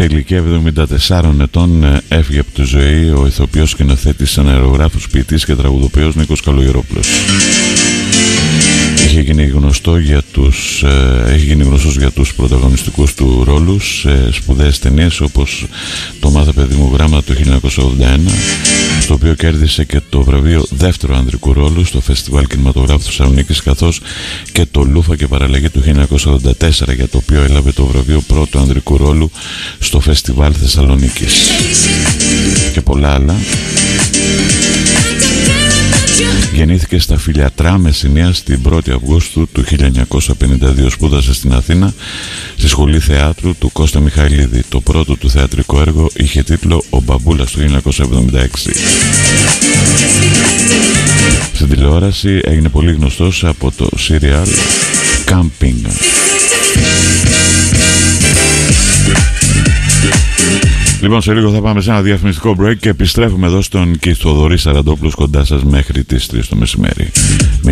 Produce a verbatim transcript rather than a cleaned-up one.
Σε ηλικία εβδομήντα τεσσάρων ετών έφυγε από τη ζωή ο ηθοποιός, σκηνοθέτης, σεναρογράφος, ποιητής και τραγουδοποιός Νίκος Καλογερόπουλος. Είχε γίνει, γνωστό για τους, ε, έχει γίνει γνωστός για τους πρωταγωνιστικούς του ρόλους σε σπουδαίες ταινίες όπως το «Μάθε παιδί μου γράμματα» του χίλια εννιακόσια ογδόντα ένα, στο οποίο κέρδισε και το βραβείο δεύτερου ανδρικού ρόλου στο Φεστιβάλ Κινηματογράφου Θεσσαλονίκης, καθώς και το «Λούφα και παραλλαγή» του χίλια εννιακόσια ογδόντα τέσσερα, για το οποίο έλαβε το βραβείο πρώτου ανδρικού ρόλου στο Φεστιβάλ Θεσσαλονίκης, και πολλά άλλα. Γεννήθηκε στα Φιλιατρά Μεσσηνίας την πρώτη Αυγούστου του χίλια εννιακόσια πενήντα δύο. Σπούδασε στην Αθήνα στη Σχολή Θεάτρου του Κώστα Μιχαηλίδη. Το πρώτο του θεατρικό έργο είχε τίτλο «Ο Μπαμπούλας» του χίλια εννιακόσια εβδομήντα έξι. Στην τηλεόραση έγινε πολύ γνωστός από το σύριαλ «Camping». Λοιπόν, σε λίγο θα πάμε σε ένα διαφημιστικό break και επιστρέφουμε εδώ στον Κιθοδωρή Σαραντόπουλος, κοντά σας μέχρι τις τρεις το μεσημέρι.